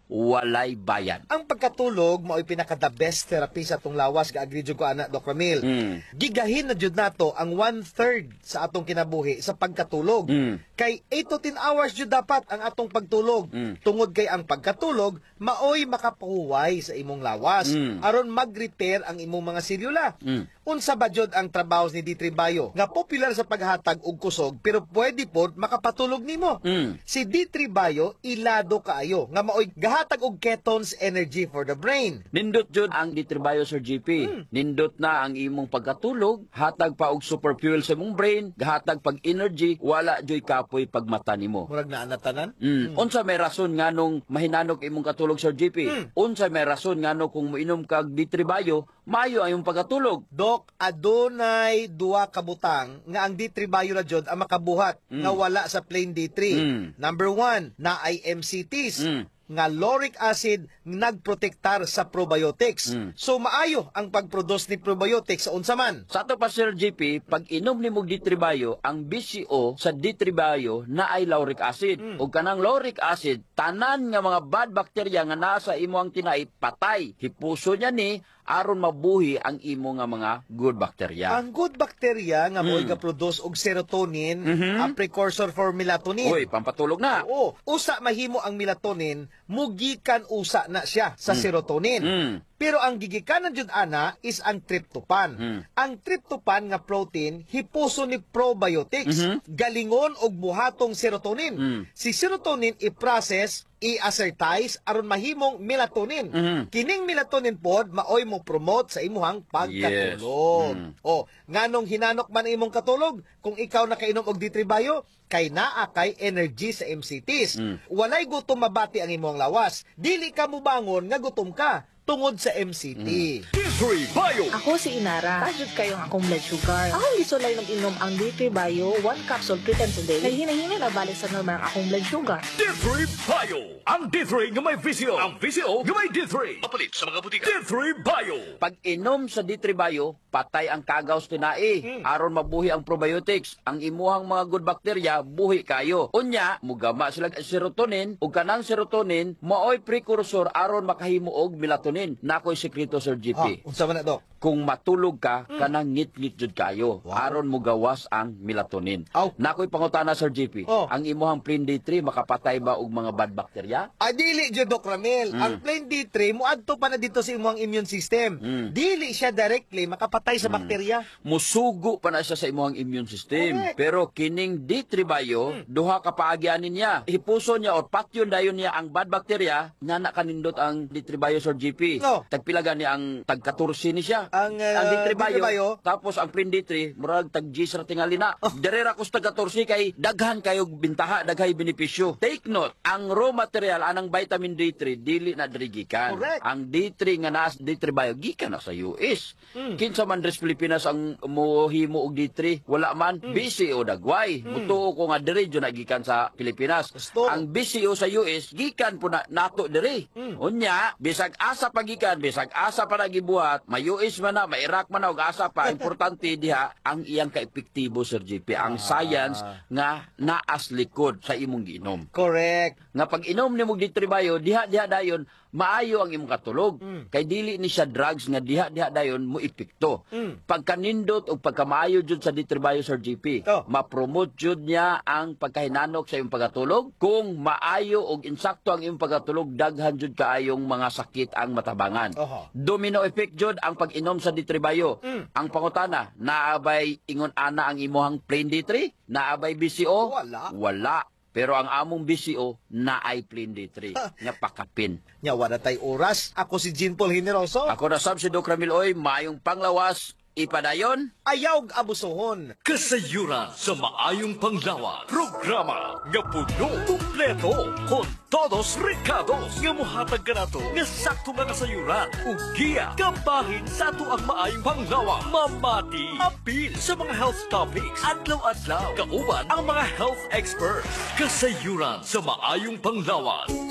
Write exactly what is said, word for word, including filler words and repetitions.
walay bayan. Ang pagkatulog mao'y pinaka-the best therapy sa atong lawas, ga-agree jud ko ana, Doc Ramil. Mm. Gigahin na jud nato ang one-third sa atong kinabuhi sa pagkatulog. Mm. Kay eight to ten hours jud dapat ang atong pagtulog. Mm. Tungod kay ang pagkatulog mao'y makapahuway sa imong lawas Mm. aron mag-repair ang imong mga selula. Mm. Unsa ba jud ang trabaho ni D three Bio nga popular sa paghatag og kusog pero pwede pod makapatulog nimo. Mm. Si D three Bio ilado kaayo nga mao'y gahatag og ketones energy for the brain. Nindot jud ang D three Bio, Sir G P. Hmm. Nindot na ang imong pagkatulog, hatag pa og super fuel sa imong brain, gahatag pag energy, wala joy kapoy pagmata nimo. Murag naa na tanan. Mm. Unsa may rason nganong mahinanok imong katulog, Sir G P? Mm. Unsa may rason ngano kung moinom kag D three Bio, maayo ang imong pagkatulog? Dok, adunay duwa ka butang nga ang D three Bio ra jud ang makabuhat Mm. nga wala sa plain D three. Mm. Number one, na ay M C Ts. Mm. Nga lauric acid nagprotektar sa probiotics. Mm. So maayo ang pagproduce ni probiotics sa unsa man. Sa ato pa, Sir G P, pag inom ni mog D three Bio, ang B C O sa D three Bio na ay lauric acid. Mm. O kanang lauric acid, tanan nga mga bad bacteria nga nasa imo ang tinai patay. Hipuso niya ni aron mabuhi ang imo nga mga good bacteria. Ang good bacteria nga mo'y Mm. ga-produce og serotonin, Mhm. ang precursor for melatonin. Uy, pampatulog na. Oo, usa mahimo ang melatonin, mugikan usa na siya sa serotonin. Mm. Pero ang gigikanan jud ana is ang tryptophan. Mm. Ang tryptophan nga protein hipuso ni probiotics, Mhm. galingon og buhatong serotonin. Mm. Si serotonin i-process, i-assertize aron mahimong melatonin. Mhm. Kining melatonin pod maoy mo promote sa imuhang pagkatulog. Yes. Mm. O, nganong hinanok man ang imong katulog kung ikaw nakainom og D three Bio kay naa kay energy sa M C Ts. Mm. Walay gutom mabati ang imong lawas. Dili ka mubangon nga gutom ka tungod sa M C T. Mm. D three Bio. Ako si Inara. Tajud kayo ang akong blood sugar. Ako gisulay nag-inom ang D three Bio, one capsule three times a day. Kay hinahina na balik sa normal ang akong blood sugar. D three Bio. Ang D three nga may V C O. Ang V C O nga may D three. Mapalit sa mga butika. D three Bio. Pag inom sa D three Bio, patay ang kagaws tinai. Aron mabuhi ang probiotics. Ang imuhang mga good bacteria, buhi kayo. Unya, mugama sila ang serotonin, ug kanang serotonin, maoy precursor aron makahimo og melatonin. Nakoy sekreto, Sir G Ah, P. unsa man na Dok? Kung matulog ka, kanang ngit-ngit jud kayo. Wow. Aron mugawas ang melatonin. Aw. Nakoy pangutana, Sir G P. Oh. Ang imuhang plain D three, makapatay ba og mga bad bacteria? Ah, dili jud Dok Ramil. Mm. Ang plain D three muadto pa na dito sa imong immune system. Mm. Dili siya directly makapatay sa bakterya. Musugo pa na siya sa imuhang immune system. Correct. Pero kining D three Bio, duha ka paagyanin niya. Hipuso niya o patyon dayon niya ang bad bacteria, nga nakanindot ang D three Bio, Sir G P. No. Tagpilagan niya ang tag-katorse ni siya. Ang, uh, ang D three D three Bio, Bio, tapos ang plain D three, murag tag-G sa tingali na. Oh. Derera ko sa tag-katorse kay daghan kayo bintaha, daghay benepisyo. Take note, ang raw material, anang vitamin D three, dili na dirigikan. Correct. Ang D three nga naas D three Bio, gikan na sa U S. Mm. Kinsa man res Pilipinas ang mohimo og D three, wala man. B C O dagway. Mutuo ko nga diri jud nagikan sa Pilipinas. Gusto. Ang B C O sa U S gikan po na nato diri. Mm. Unya, bisag asa pagikan, bisag asa pa nagibuhat, may U S man na, may Iraq man na og asa pa, importante diha ang iyang kaepektibo, Sir G P. Ang science nga naas likod sa imong giinom. Correct. Nga pag inom ni mog D three Bio, diha diha dayon maayo ang imong katulog. Mm. Kay dili ni siya drugs nga diha diha dayon mo epekto. Mm. Pagkanindot o pagkamaayo jud sa D three Bio, Sir G P, Oh. ma-promote jud niya ang pagkahinanok sa imong pagkatulog. Kung maayo og insakto ang imong pagkatulog, daghan jud kaayong mga sakit ang matabangan. Oho. Domino effect jud ang pag-inom sa D three Bio. Mm. Ang pangutana, naabay ingon ana ang imuhang plain D three? Naabay B C O? Wala. Wala. Pero ang among B C O na ay plain D three nga pakapin. Nya wala tay oras. Ako si Jean Paul Generoso. Ako na sab si Doc Ramil Oy, mayong panglawas, ipadayon. Ayaw abusohon. Kasayuran sa maayong panglawas. Programa nga puno, kumpleto, con todos recados nga mohatag ka nato nga sakto nga kasayuran ug giya kabahin sa ato ang maayong panglawas. Mamati apil sa mga health topics adlaw-adlaw kauban ang mga health experts. Kasayuran sa maayong panglawas.